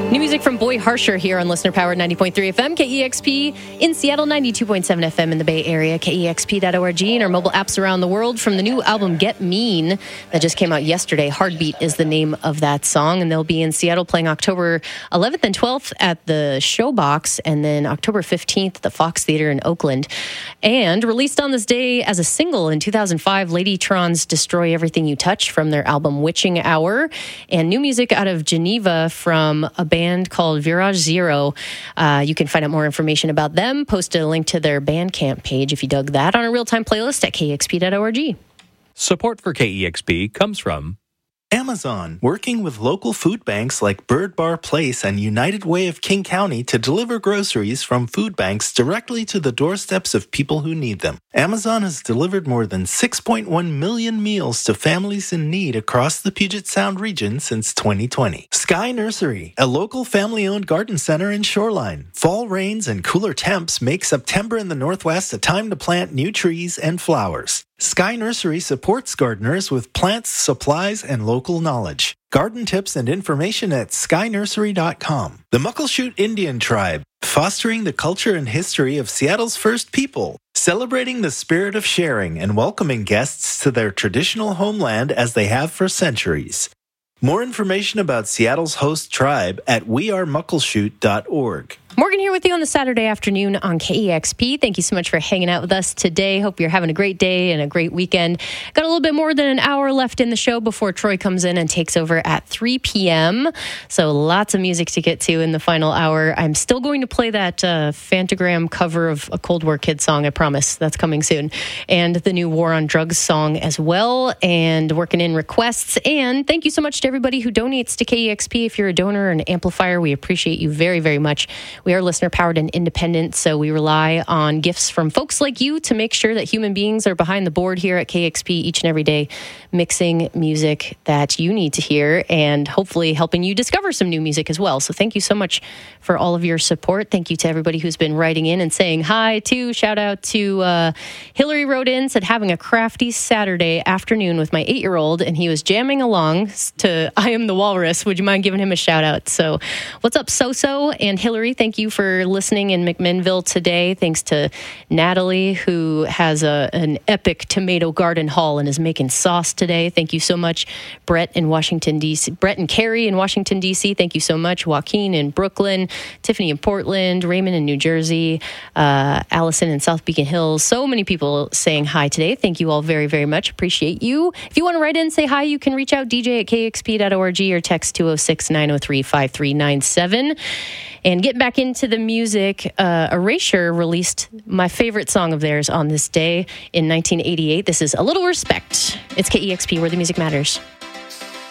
New music from Boy Harsher here on Listener Powered 90.3 FM, KEXP in Seattle, 92.7 FM in the Bay Area, KEXP.org, and our mobile apps around the world from the new album Get Mean that just came out yesterday. Heartbeat is the name of that song, and they'll be in Seattle playing October 11th and 12th at the Showbox, and then October 15th at the Fox Theater in Oakland. And released on this day as a single in 2005, Ladytron's Destroy Everything You Touch from their album Witching Hour, and new music out of Geneva from a band called Virage Zero. You can find out more information about them. Posted a link to their Bandcamp page if you dug that on a real-time playlist at kexp.org. Support for KEXP comes from Amazon, working with local food banks like Bird Bar Place and United Way of King County to deliver groceries from food banks directly to the doorsteps of people who need them. Amazon has delivered more than 6.1 million meals to families in need across the Puget Sound region since 2020. Sky Nursery, a local family-owned garden center in Shoreline. Fall rains and cooler temps make September in the Northwest a time to plant new trees and flowers. Sky Nursery supports gardeners with plants, supplies, and local knowledge. Garden tips and information at skynursery.com. The Muckleshoot Indian Tribe, fostering the culture and history of Seattle's first people, celebrating the spirit of sharing and welcoming guests to their traditional homeland as they have for centuries. More information about Seattle's host tribe at wearemuckleshoot.org. Morgan here with you on the Saturday afternoon on KEXP. Thank you so much for hanging out with us today. Hope you're having a great day and a great weekend. Got a little bit more than an hour left in the show before Troy comes in and takes over at 3 p.m. So lots of music to get to in the final hour. I'm still going to play that Fantagram cover of a Cold War Kid song, I promise. That's coming soon. And the new War on Drugs song as well. And working in requests. And thank you so much to everybody who donates to KEXP. If you're a donor or an amplifier, we appreciate you very, very much. We are listener-powered and independent, so we rely on gifts from folks like you to make sure that human beings are behind the board here at KEXP each and every day, mixing music that you need to hear and hopefully helping you discover some new music as well. So thank you so much for all of your support. Thank you to everybody who's been writing in and saying hi, too. Shout out to Hillary wrote in, said having a crafty Saturday afternoon with my 8-year-old, and he was jamming along to I Am the Walrus. Would you mind giving him a shout-out? So what's up, So-So and Hillary? Thank you for listening in McMinnville today. Thanks to Natalie, who has an epic tomato garden haul and is making sauce today. Thank you so much. Brett in Washington, D.C. Brett and Carrie in Washington, D.C. Thank you so much. Joaquin in Brooklyn. Tiffany in Portland. Raymond in New Jersey. Allison in South Beacon Hills. So many people saying hi today. Thank you all very, very much. Appreciate you. If you want to write in and say hi, you can reach out DJ at kexp.org or text 206-903-5397. And getting back into the music, Erasure released my favorite song of theirs on this day in 1988. This is A Little Respect. It's KEXP, where the music matters.